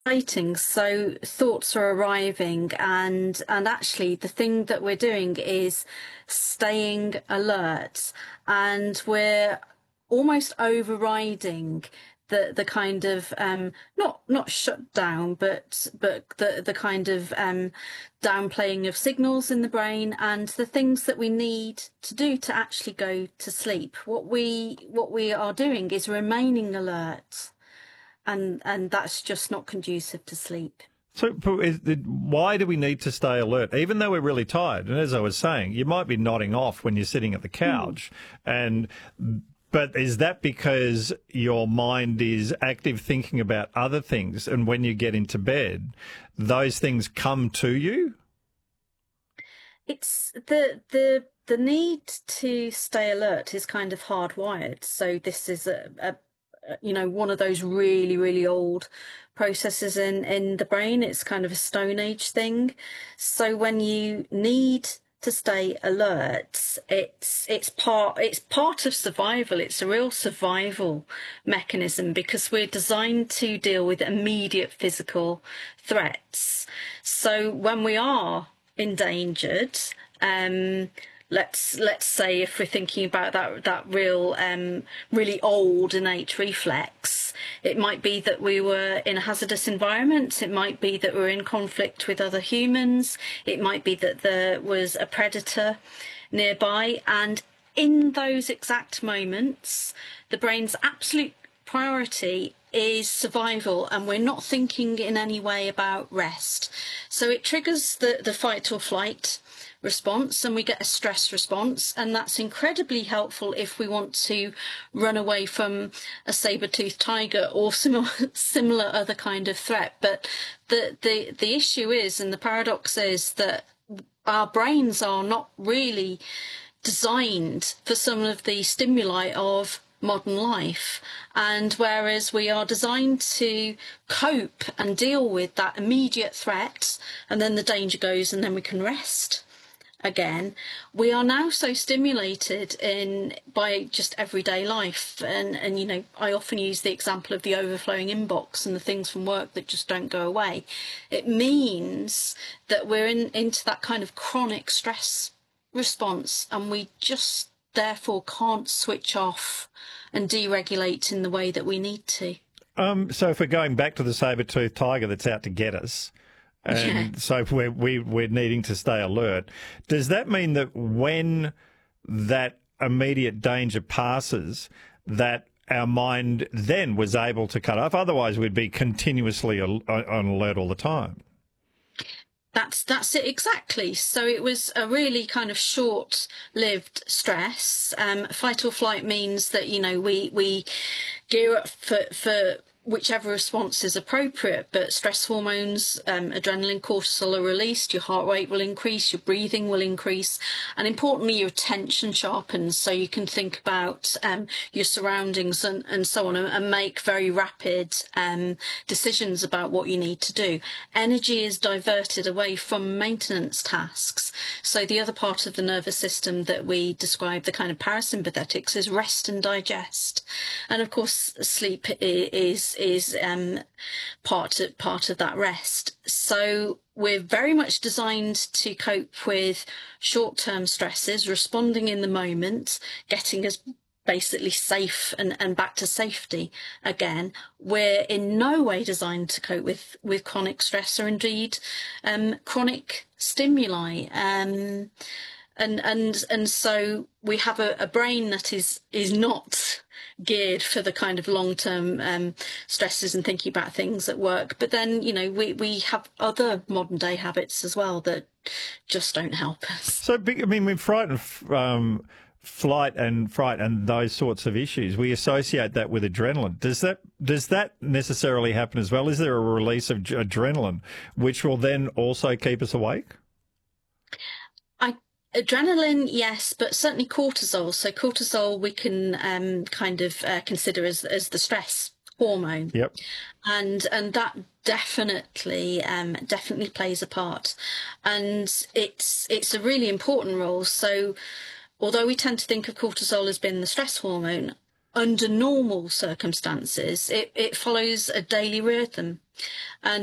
Exciting. So thoughts are arriving, and actually the thing that we're doing is staying alert, and we're almost overriding the kind of not shut down, but the kind of downplaying of signals in the brain and the things that we need to do to actually go to sleep. What we are doing is remaining alert, and that's just not conducive to sleep. So why do we need to stay alert, even though we're really tired? And as I was saying, you might be nodding off when you're sitting at the couch, but is that because your mind is active thinking about other things, and when you get into bed, those things come to you? It's the need to stay alert is kind of hardwired. So this is a one of those really old processes in the brain. It's kind of a Stone Age thing. So when you need to stay alert, it's part of survival. It's a real survival mechanism because we're designed to deal with immediate physical threats. So when we are endangered, let's say if we're thinking about that real really old innate reflex, it might be that we were in a hazardous environment, it might be that we're in conflict with other humans, it might be that there was a predator nearby, and in those exact moments the brain's absolute priority is survival, and we're not thinking in any way about rest. So it triggers the fight or flight response, and we get a stress response, and that's incredibly helpful if we want to run away from a saber-toothed tiger or similar other kind of threat. But the issue is, and the paradox is, that our brains are not really designed for some of the stimuli of modern life, and whereas we are designed to cope and deal with that immediate threat, and then the danger goes and then we can rest again, we are now so stimulated by just everyday life, and I often use the example of the overflowing inbox and the things from work that just don't go away. It means that we're into that kind of chronic stress response, and we just therefore can't switch off and deregulate in the way that we need to. So if we're going back to the saber-toothed tiger that's out to get us, and so we're needing to stay alert, does that mean that when that immediate danger passes, that our mind then was able to cut off? Otherwise, we'd be continuously on alert all the time. That's it exactly. So it was a really kind of short-lived stress. Fight or flight means that we gear up for whichever response is appropriate, but stress hormones, adrenaline, cortisol are released, your heart rate will increase, your breathing will increase, and importantly your attention sharpens, so you can think about your surroundings and so on, and make very rapid decisions about what you need to do. Energy is diverted away from maintenance tasks, so the other part of the nervous system that we describe, the kind of parasympathetics, is rest and digest, and of course sleep is part of that rest. So we're very much designed to cope with short-term stresses, responding in the moment, getting us basically safe and back to safety again. We're in no way designed to cope with chronic stress, or indeed chronic stimuli. And so we have a brain that is not geared for the kind of long-term stresses and thinking about things at work. But then, we have other modern day habits as well that just don't help us. So, I mean, with flight and fright and those sorts of issues, we associate that with adrenaline. Does that necessarily happen as well? Is there a release of adrenaline which will then also keep us awake? Adrenaline, yes, but certainly cortisol. So cortisol we can consider as the stress hormone. Yep. And that definitely plays a part. And it's a really important role. So although we tend to think of cortisol as being the stress hormone, under normal circumstances, it follows a daily rhythm. And